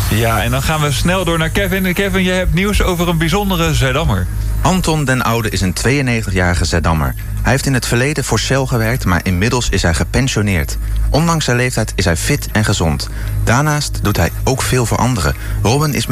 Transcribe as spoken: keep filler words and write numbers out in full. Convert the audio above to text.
Ja, en dan gaan we snel door naar Kevin. Kevin, je hebt nieuws over een bijzondere Zeddammer. Anton den Oude is een tweeënnegentigjarige Zeddammer. Hij heeft in het verleden voor Shell gewerkt, maar inmiddels is hij gepensioneerd. Ondanks zijn leeftijd is hij fit en gezond. Daarnaast doet hij ook veel voor anderen. Robin is